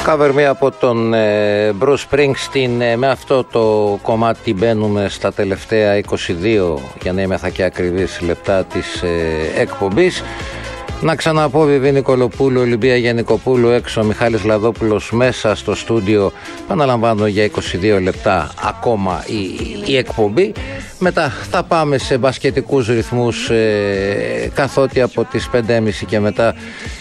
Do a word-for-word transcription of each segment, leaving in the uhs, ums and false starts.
Cover Me από τον ε, Bruce Springsteen. Ε, με αυτό το κομμάτι μπαίνουμε στα τελευταία είκοσι δύο, για να είμαι θα και ακριβής, λεπτά της ε, εκπομπής. Να ξαναπώ, Βιβί Νικολοπούλου, Ολυμπία Γιαννικοπούλου έξω, Μιχάλης Λαδόπουλος μέσα στο στούντιο. Παναλαμβάνω, για είκοσι δύο λεπτά ακόμα η, η εκπομπή. Μετά θα πάμε σε μπασκετικούς ρυθμούς, ε, καθότι από τις πέντε και μισή και μετά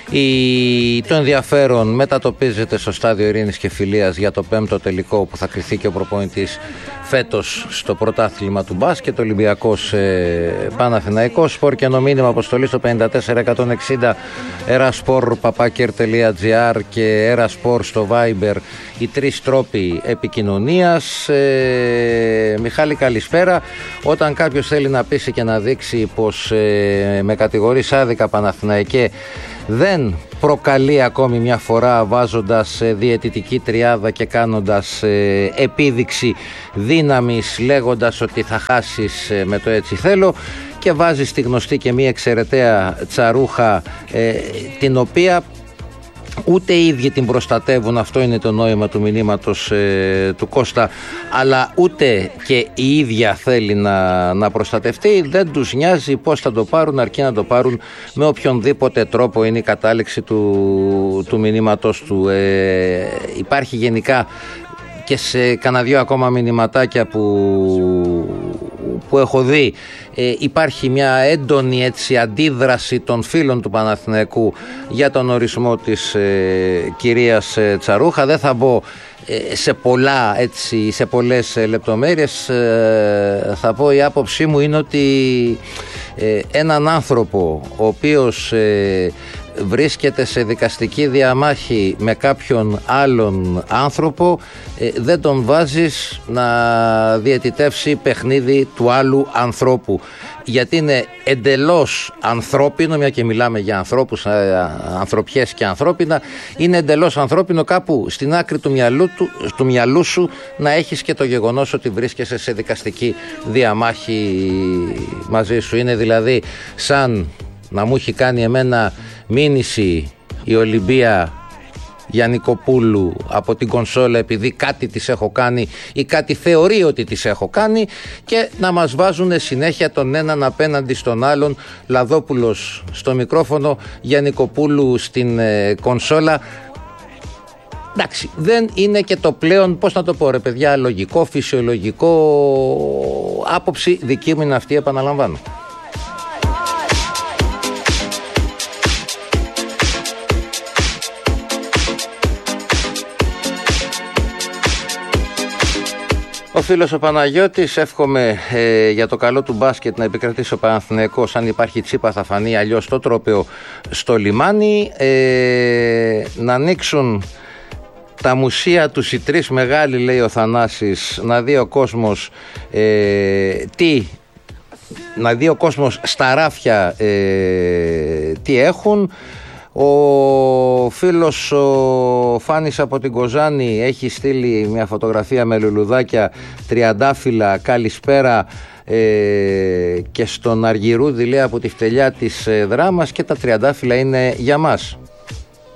η, το ενδιαφέρον μετατοπίζεται στο στάδιο Ειρήνης και Φιλίας για το πέμπτο τελικό, που θα κριθεί και ο προπονητής φέτος στο πρωτάθλημα του μπάσκετ, Ολυμπιακός ε, Παναθηναϊκός. Σπορ και μήνυμα αποστολή στο πενήντα τέσσερα εκατόν εξήντα, eraspor παπάκερ τελεία τζι άρ και eraspor στο Viber, οι τρεις τρόποι επικοινωνίας. ε, Μιχάλη, καλησπέρα. Όταν κάποιος θέλει να πείσει και να δείξει πως ε, με κατηγορείς άδικα, Παναθηναϊκέ, δεν προκαλεί ακόμη μια φορά βάζοντας ε, διαιτητική τριάδα και κάνοντας ε, επίδειξη δύναμης, λέγοντας ότι θα χάσεις ε, με το έτσι θέλω, και βάζεις τη γνωστή και μη εξαιρεταία Τσαρούχα, ε, την οποία ούτε οι ίδιοι την προστατεύουν, αυτό είναι το νόημα του μηνύματος ε, του Κώστα, αλλά ούτε και η ίδια θέλει να, να προστατευτεί. Δεν τους νοιάζει πώς θα το πάρουν, αρκεί να το πάρουν με οποιονδήποτε τρόπο, είναι η κατάληξη του, του μηνύματος του. Ε, υπάρχει γενικά και σε κανένα δυο ακόμα μηνυματάκια που, που έχω δει, ε, υπάρχει μια έντονη έτσι αντίδραση των φίλων του Παναθηναϊκού για τον ορισμό της ε, κυρίας ε, Τσαρούχα. Δεν θα μπω ε, σε πολλά έτσι, σε πολλές ε, λεπτομέρειες. Ε, θα πω, η άποψή μου είναι ότι ε, έναν άνθρωπο ο οποίος ε, βρίσκεται σε δικαστική διαμάχη με κάποιον άλλον άνθρωπο, ε, δεν τον βάζεις να διαιτητεύσει παιχνίδι του άλλου ανθρώπου, γιατί είναι εντελώς ανθρώπινο, μια και μιλάμε για ανθρώπους, ε, ανθρωπιές και ανθρώπινα, είναι εντελώς ανθρώπινο κάπου στην άκρη του μυαλού, του, του μυαλού σου να έχεις και το γεγονός ότι βρίσκεσαι σε δικαστική διαμάχη μαζί σου. Είναι δηλαδή σαν να μου έχει κάνει εμένα μήνυση η Ολυμπία Γιαννικοπούλου από την κονσόλα επειδή κάτι της έχω κάνει ή κάτι θεωρεί ότι της έχω κάνει, και να μας βάζουν συνέχεια τον έναν απέναντι στον άλλον, Λαδόπουλος στο μικρόφωνο, Γιαννικοπούλου στην ε, κονσόλα. Εντάξει, δεν είναι και το πλέον, πώς να το πω ρε παιδιά, λογικό, φυσιολογικό. Άποψη δική μου είναι αυτή, επαναλαμβάνω. Ο φίλος ο Παναγιώτης, εύχομαι ε, για το καλό του μπάσκετ να επικρατήσει ο Παναθηναϊκός. Αν υπάρχει τσίπα θα φανεί, αλλιώς το τρόπαιο στο λιμάνι. Ε, να ανοίξουν τα μουσεία τους οι τρεις μεγάλοι, λέει ο Θανάσης, να δει ο κόσμος ε, τι, να δει ο κόσμος στα ράφια ε, τι έχουν. Ο φίλος ο Φάνης από την Κοζάνη έχει στείλει μια φωτογραφία με λουλουδάκια, τριαντάφυλλα, καλησπέρα, ε, και στον Αργυρούδη, λέει, από τη φτελιά της ε, Δράμας, και τα τριαντάφυλλα είναι για μας.